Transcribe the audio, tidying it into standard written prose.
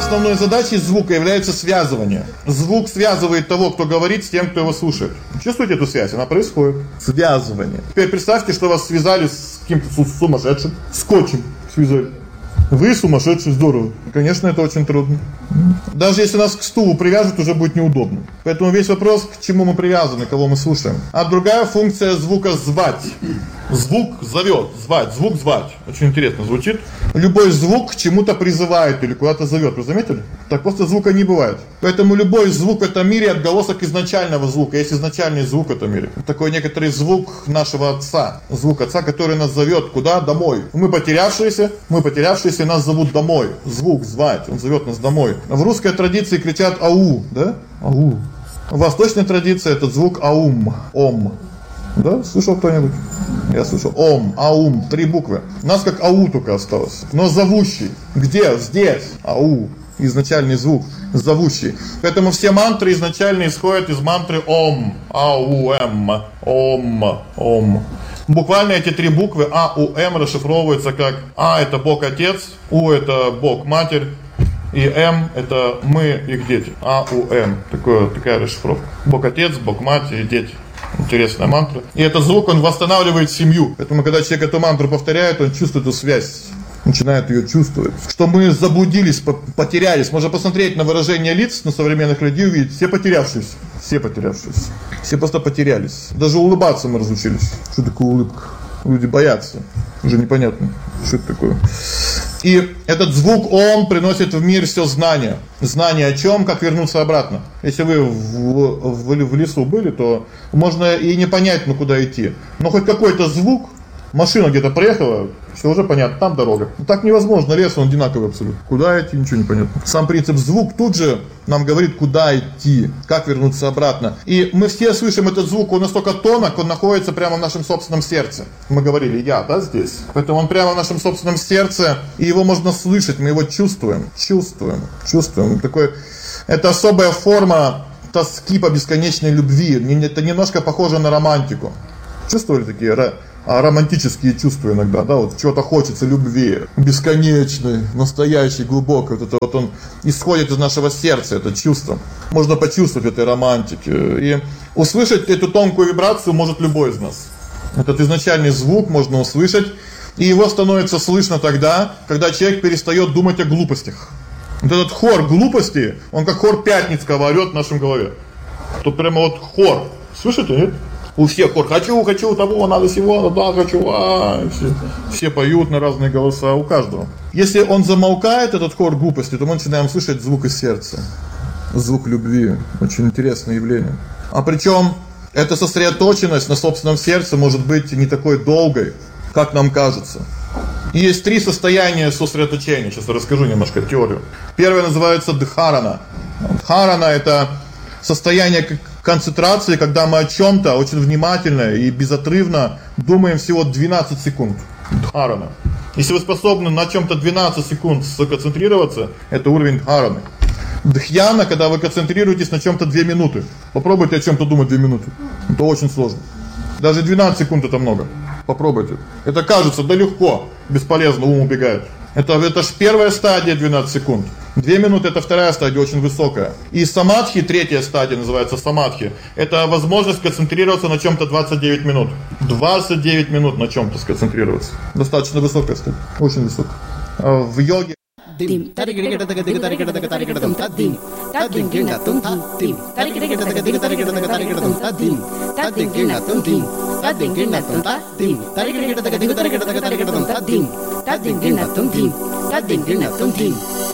основной задачей звука является связывание. Звук связывает того, кто говорит, с тем, кто его слушает. Чувствуете эту связь? Она происходит. Связывание. Теперь представьте, что вас связали с каким-то сумасшедшим, скотчем связали. Вы сумасшедший, здорово. Конечно, это очень трудно. Даже если нас к стулу привяжут, уже будет неудобно. Поэтому весь вопрос, к чему мы привязаны, кого мы слушаем. А другая функция звука — звать. Звук зовет, звать, звук звать. Очень интересно звучит. Любой звук к чему-то призывает или куда-то зовет. Вы заметили? Так просто звука не бывает. Поэтому любой звук в этом мире — отголосок изначального звука. Есть изначальный звук в этом мире. Такой некоторый звук нашего отца. Звук отца, который нас зовет куда? Домой. Мы потерявшиеся, нас зовут домой. Звук звать, он зовет нас домой. В русской традиции кричат ау, да? Ау. В восточной традиции этот звук аум, ом. Да, слышал кто-нибудь? Я слышал. Ом, аум, 3 буквы. У нас как ау только осталось. Но зовущий. Где? Здесь. Ау. Изначальный звук, зовущий. Поэтому все мантры изначально исходят из мантры ом, ауэм, ом, ом. Буквально эти 3 буквы А, У, М расшифровываются как А — это Бог Отец, У — это Бог Матерь, и М — это мы, их дети. А, У, М. Такая расшифровка. Бог Отец, Бог Мать и дети. Интересная мантра. И этот звук, он восстанавливает семью. Поэтому, когда человек эту мантру повторяет, он чувствует эту связь. Начинает ее чувствовать. Что мы заблудились, потерялись. Можно посмотреть на выражение лиц на современных людей, увидеть все потерявшиеся. Все потерявшиеся. Все просто потерялись. Даже улыбаться мы разучились. Что такое улыбка? Люди боятся. Уже непонятно, что это такое. И этот звук, он приносит в мир все знания. Знания о чем, как вернуться обратно. Если вы в лесу были, то можно и не понять, ну куда идти. Но хоть какой-то звук, машина где-то проехала, все уже понятно, там дорога. Но так невозможно, лес он одинаковый абсолютно. Куда идти, ничего не понятно. Сам принцип звук тут же нам говорит, куда идти, как вернуться обратно. И мы все слышим этот звук, он настолько тонок, он находится прямо в нашем собственном сердце. Мы говорили, я, да, здесь. Поэтому он прямо в нашем собственном сердце, и его можно слышать, мы его чувствуем. Такой, это особая форма тоски по бесконечной любви. Это немножко похоже на романтику. Чувствовали такие романтические чувства иногда, да, вот чего-то хочется, любви, бесконечной, настоящей, глубокой, вот это вот он исходит из нашего сердца, это чувство. Можно почувствовать этой романтики, и услышать эту тонкую вибрацию может любой из нас. Этот изначальный звук можно услышать, и его становится слышно тогда, когда человек перестает думать о глупостях. Вот этот хор глупости, он как хор Пятницкого орёт в нашем голове. Тут прямо вот хор, слышите, нет? У всех хор хочу, того, надо сего, да, хочу, все поют на разные голоса, у каждого. Если он замолкает, этот хор глупости, то мы начинаем слышать звук из сердца. Звук любви. Очень интересное явление. А причем эта сосредоточенность на собственном сердце может быть не такой долгой, как нам кажется. И есть 3 состояния сосредоточения. Сейчас я расскажу немножко теорию. Первое называется дхарана. Дхарана — это состояние концентрации, когда мы о чём-то очень внимательно и безотрывно думаем всего 12 секунд. Дхарана. Если вы способны на чём-то 12 секунд сконцентрироваться, это уровень дхараны. Дхьяна, когда вы концентрируетесь на чём-то 2 минуты. Попробуйте о чём-то думать 2 минуты. Это очень сложно. Даже 12 секунд это много. Попробуйте. Это кажется, да легко, бесполезно, ум убегает. Это ж первая стадия 12 секунд. 2 минуты это вторая стадия, очень высокая. И самадхи, третья стадия называется самадхи. Это возможность сконцентрироваться на чём-то 29 минут. 29 минут на чём-то сконцентрироваться. Достаточно высокая стадия, очень высокая. В йоге